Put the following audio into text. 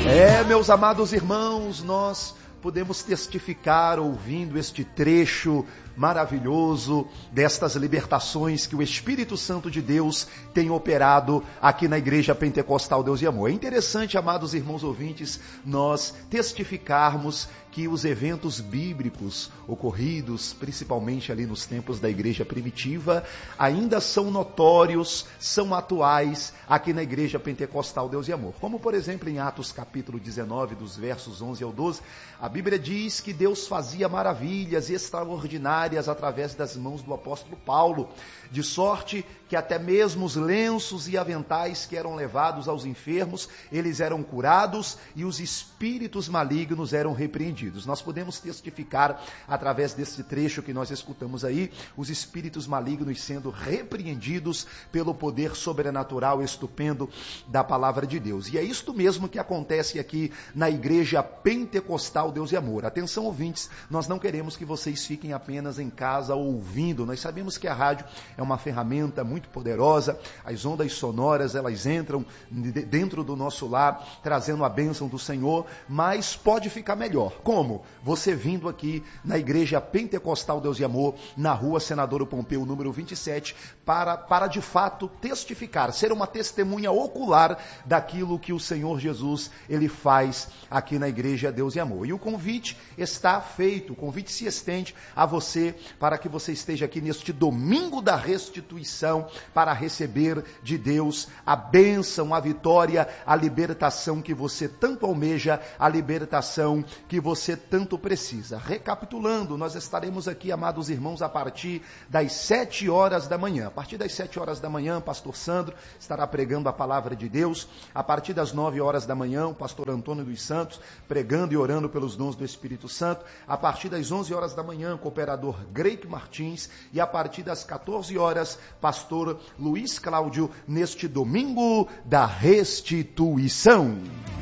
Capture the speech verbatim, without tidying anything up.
É, meus amados irmãos, nós podemos testificar ouvindo este trecho maravilhoso destas libertações que o Espírito Santo de Deus tem operado aqui na Igreja Pentecostal Deus e Amor. É interessante, amados irmãos ouvintes, nós testificarmos que os eventos bíblicos ocorridos, principalmente ali nos tempos da igreja primitiva, ainda são notórios, são atuais aqui na Igreja Pentecostal Deus e Amor. Como, por exemplo, em Atos capítulo dezenove, dos versos onze ao doze, a Bíblia diz que Deus fazia maravilhas extraordinárias através das mãos do apóstolo Paulo, de sorte que até mesmo os lenços e aventais que eram levados aos enfermos, eles eram curados e os espíritos malignos eram repreendidos. Nós podemos testificar, através desse trecho que nós escutamos aí, os espíritos malignos sendo repreendidos pelo poder sobrenatural estupendo da palavra de Deus. E é isto mesmo que acontece aqui na Igreja Pentecostal Deus e Amor. Atenção, ouvintes, nós não queremos que vocês fiquem apenas em casa ouvindo. Nós sabemos que a rádio é uma ferramenta muito poderosa, as ondas sonoras, elas entram dentro do nosso lar, trazendo a bênção do Senhor, mas pode ficar melhor. Como? Você vindo aqui na Igreja Pentecostal Deus e Amor, na rua Senador Pompeu, número vinte e sete, para, para de fato testificar, ser uma testemunha ocular daquilo que o Senhor Jesus, ele faz aqui na Igreja Deus e Amor. E o convite está feito, o convite se estende a você, para que você esteja aqui neste domingo da restituição, para receber de Deus a bênção, a vitória, a libertação que você tanto almeja, a libertação que você tanto precisa. Recapitulando, nós estaremos aqui, amados irmãos, a partir das sete horas da manhã. A partir das sete horas da manhã, pastor Sandro estará pregando a palavra de Deus. A partir das nove horas da manhã, o pastor Antônio dos Santos pregando e orando pelos dons do Espírito Santo. A partir das onze horas da manhã, o cooperador Greik Martins. E a partir das quatorze horas, pastor Luiz Cláudio, neste domingo da restituição.